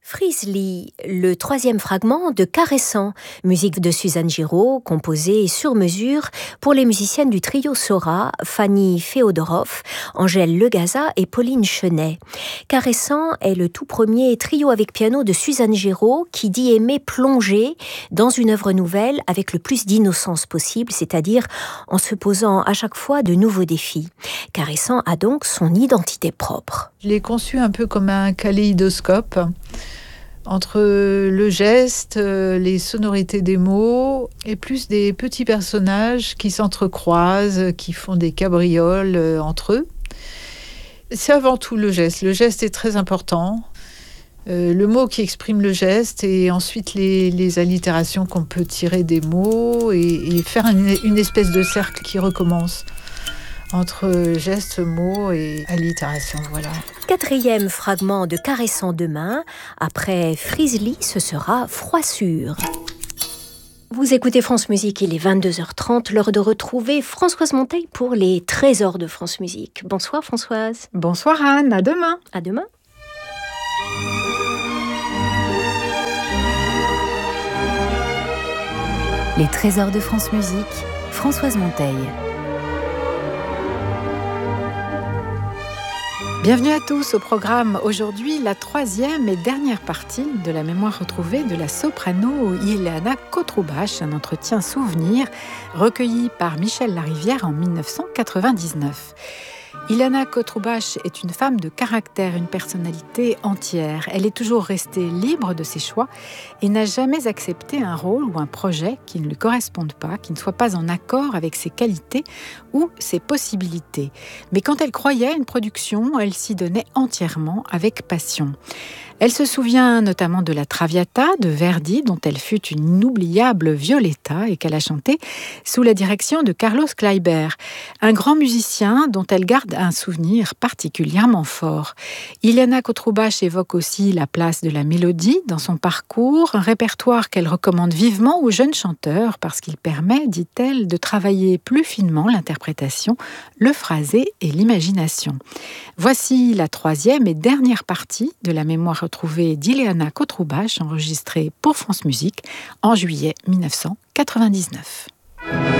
Frizzly, le troisième fragment de Caressant, musique de Suzanne Giraud, composée sur mesure pour les musiciennes du trio Sora, Fanny Féodorov, Angèle Legaza et Pauline Chenet. Caressant est le tout premier trio avec piano de Suzanne Giraud qui dit aimer plonger dans une œuvre nouvelle avec le plus d'innocence possible, c'est-à-dire en se posant à chaque fois de nouveaux défis. Caressant a donc son identité propre. Je l'ai conçu un peu comme un kaléidoscope entre le geste, les sonorités des mots et plus des petits personnages qui s'entrecroisent, qui font des cabrioles entre eux. C'est avant tout le geste. Le geste est très important. Le mot qui exprime le geste et ensuite les allitérations qu'on peut tirer des mots et faire une espèce de cercle qui recommence entre geste, mots et allitération, voilà. Quatrième fragment de Caressant demain, après Frizzly, ce sera Froissure. Vous écoutez France Musique, il est 22h30, l'heure de retrouver Françoise Monteil pour les Trésors de France Musique. Bonsoir Françoise. Bonsoir Anne, à demain. À demain. Les Trésors de France Musique, Françoise Monteil. Bienvenue à tous au programme. Aujourd'hui, la troisième et dernière partie de la mémoire retrouvée de la soprano Ileana Kotroubache, un entretien souvenir recueilli par Michel Larivière en 1999. Ileana Kotroubache est une femme de caractère, une personnalité entière. Elle est toujours restée libre de ses choix et n'a jamais accepté un rôle ou un projet qui ne lui corresponde pas, qui ne soit pas en accord avec ses qualités ou ses possibilités. Mais quand elle croyait à une production, elle s'y donnait entièrement avec passion. Elle se souvient notamment de la Traviata de Verdi, dont elle fut une inoubliable Violetta et qu'elle a chantée sous la direction de Carlos Kleiber, un grand musicien dont elle garde un souvenir particulièrement fort. Ileana Kotroubache évoque aussi la place de la mélodie dans son parcours, un répertoire qu'elle recommande vivement aux jeunes chanteurs parce qu'il permet, dit-elle, de travailler plus finement l'interprétation, le phrasé et l'imagination. Voici la troisième et dernière partie de la mémoire retrouvée d'Ileana Kotroubache, enregistrée pour France Musique en juillet 1999.